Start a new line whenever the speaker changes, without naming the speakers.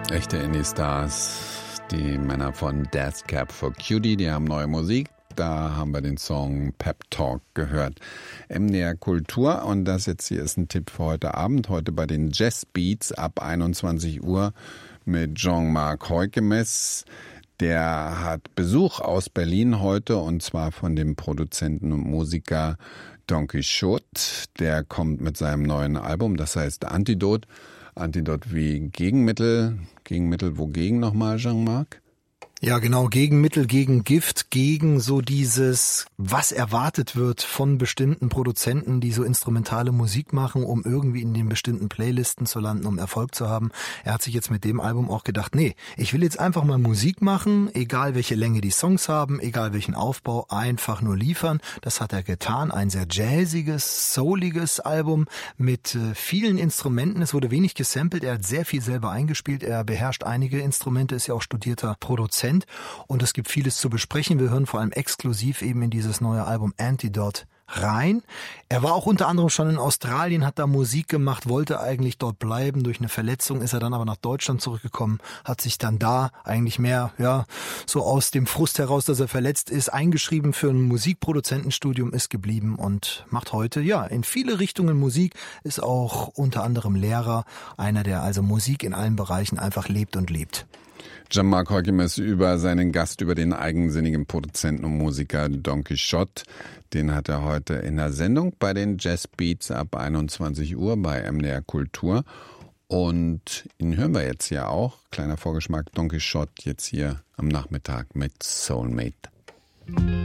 Echte Indie-Stars, die Männer von Death Cab for Cutie, die haben neue Musik. Da haben wir den Song Pep Talk gehört. MDR Kultur, und das jetzt hier ist ein Tipp für heute Abend. Heute bei den Jazz Beats ab 21 Uhr mit Jean-Marc Heukemes. Der hat Besuch aus Berlin heute, und zwar von dem Produzenten und Musiker Don Quixote. Der kommt mit seinem neuen Album, das heißt Antidot. Antidot wie Gegenmittel. Gegenmittel wogegen nochmal, Jean-Marc?
Ja, genau, Gegenmittel gegen Gift, gegen so dieses, was erwartet wird von bestimmten Produzenten, die so instrumentale Musik machen, um irgendwie in den bestimmten Playlisten zu landen, um Erfolg zu haben. Er hat sich jetzt mit dem Album auch gedacht, nee, ich will jetzt einfach mal Musik machen, egal welche Länge die Songs haben, egal welchen Aufbau, einfach nur liefern. Das hat er getan, ein sehr jazziges, souliges Album mit vielen Instrumenten. Es wurde wenig gesampelt, er hat sehr viel selber eingespielt, er beherrscht einige Instrumente, ist ja auch studierter Produzent. Und es gibt vieles zu besprechen. Wir hören vor allem exklusiv eben in dieses neue Album Antidot rein. Er war auch unter anderem schon in Australien, hat da Musik gemacht, wollte eigentlich dort bleiben. Durch eine Verletzung ist er dann aber nach Deutschland zurückgekommen, hat sich dann da eigentlich mehr, so aus dem Frust heraus, dass er verletzt ist, eingeschrieben für ein Musikproduzentenstudium, ist geblieben und macht heute, in viele Richtungen Musik, ist auch unter anderem Lehrer, einer, der also Musik in allen Bereichen einfach lebt und liebt.
Jean-Marc Heukemes über seinen Gast, über den eigensinnigen Produzenten und Musiker Don Quixote. Den hat er heute in der Sendung bei den Jazz Beats ab 21 Uhr bei MDR Kultur. Und ihn hören wir jetzt hier auch. Kleiner Vorgeschmack, Don Quixote jetzt hier am Nachmittag mit Soulmate.